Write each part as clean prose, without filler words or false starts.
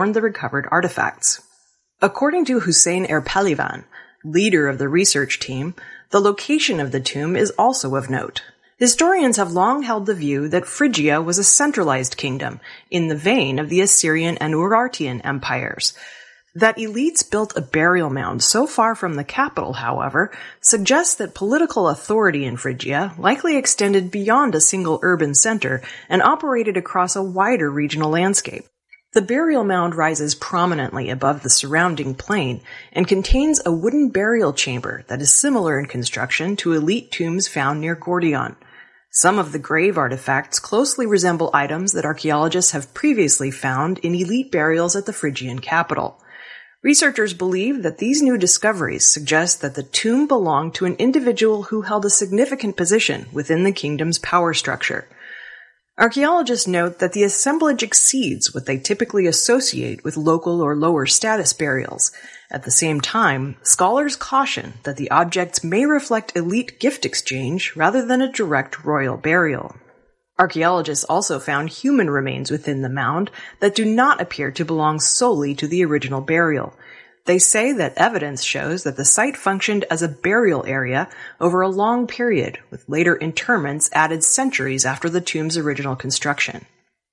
the recovered artifacts. According to Hussein Erpelivan, leader of the research team, the location of the tomb is also of note. Historians have long held the view that Phrygia was a centralized kingdom, in the vein of the Assyrian and Urartian empires. That elites built a burial mound so far from the capital, however, suggests that political authority in Phrygia likely extended beyond a single urban center and operated across a wider regional landscape. The burial mound rises prominently above the surrounding plain and contains a wooden burial chamber that is similar in construction to elite tombs found near Gordion. Some of the grave artifacts closely resemble items that archaeologists have previously found in elite burials at the Phrygian capital. Researchers believe that these new discoveries suggest that the tomb belonged to an individual who held a significant position within the kingdom's power structure. Archaeologists note that the assemblage exceeds what they typically associate with local or lower status burials. At the same time, scholars caution that the objects may reflect elite gift exchange rather than a direct royal burial. Archaeologists also found human remains within the mound that do not appear to belong solely to the original burial. They say that evidence shows that the site functioned as a burial area over a long period, with later interments added centuries after the tomb's original construction.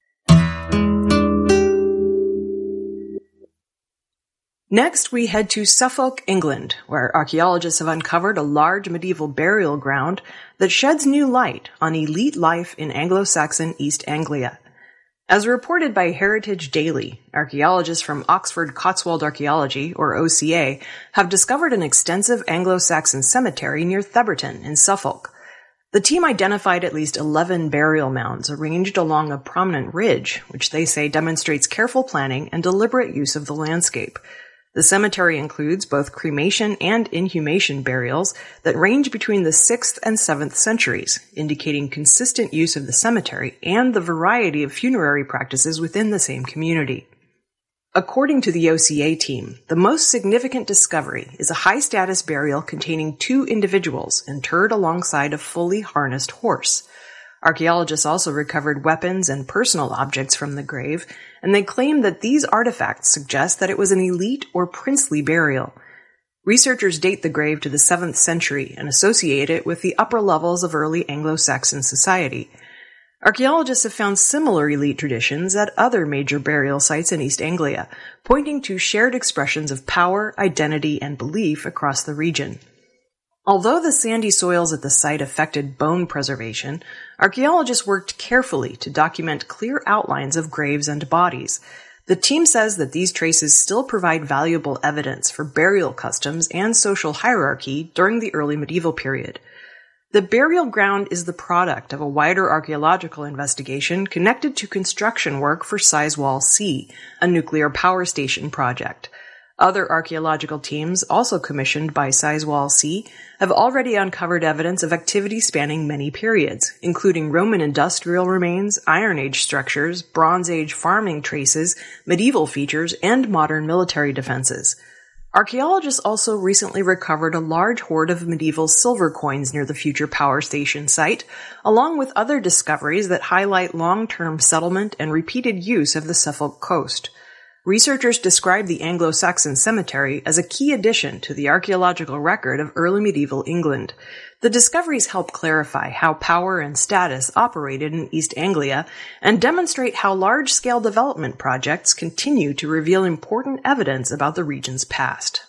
Next, we head to Suffolk, England, where archaeologists have uncovered a large medieval burial ground that sheds new light on elite life in Anglo-Saxon East Anglia. As reported by Heritage Daily, archaeologists from Oxford Cotswold Archaeology, or OCA, have discovered an extensive Anglo-Saxon cemetery near Theberton in Suffolk. The team identified at least 11 burial mounds arranged along a prominent ridge, which they say demonstrates careful planning and deliberate use of the landscape. The cemetery includes both cremation and inhumation burials that range between the 6th and 7th centuries, indicating consistent use of the cemetery and the variety of funerary practices within the same community. According to the OCA team, the most significant discovery is a high-status burial containing 2 individuals interred alongside a fully harnessed horse. Archaeologists also recovered weapons and personal objects from the grave, and they claim that these artifacts suggest that it was an elite or princely burial. Researchers date the grave to the 7th century and associate it with the upper levels of early Anglo-Saxon society. Archaeologists have found similar elite traditions at other major burial sites in East Anglia, pointing to shared expressions of power, identity, and belief across the region. Although the sandy soils at the site affected bone preservation, archaeologists worked carefully to document clear outlines of graves and bodies. The team says that these traces still provide valuable evidence for burial customs and social hierarchy during the early medieval period. The burial ground is the product of a wider archaeological investigation connected to construction work for Sizewell C, a nuclear power station project. Other archaeological teams, also commissioned by Sizewell C, have already uncovered evidence of activity spanning many periods, including Roman industrial remains, Iron Age structures, Bronze Age farming traces, medieval features, and modern military defenses. Archaeologists also recently recovered a large hoard of medieval silver coins near the future power station site, along with other discoveries that highlight long-term settlement and repeated use of the Suffolk coast. Researchers describe the Anglo-Saxon cemetery as a key addition to the archaeological record of early medieval England. The discoveries help clarify how power and status operated in East Anglia and demonstrate how large-scale development projects continue to reveal important evidence about the region's past.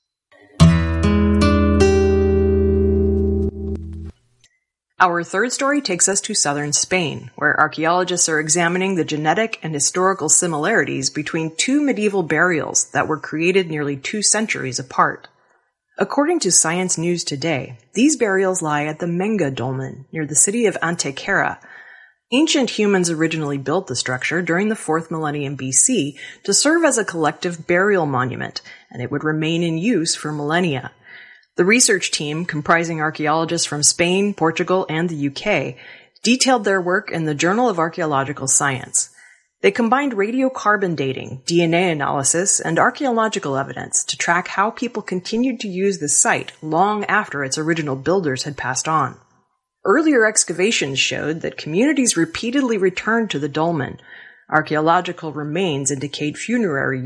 Our third story takes us to southern Spain, where archaeologists are examining the genetic and historical similarities between 2 medieval burials that were created nearly 2 centuries apart. According to Science News Today, these burials lie at the Menga Dolmen, near the city of Antequera. Ancient humans originally built the structure during the 4th millennium BC to serve as a collective burial monument, and it would remain in use for millennia. The research team, comprising archaeologists from Spain, Portugal, and the UK, detailed their work in the Journal of Archaeological Science. They combined radiocarbon dating, DNA analysis, and archaeological evidence to track how people continued to use the site long after its original builders had passed on. Earlier excavations showed that communities repeatedly returned to the dolmen. Archaeological remains indicate funerary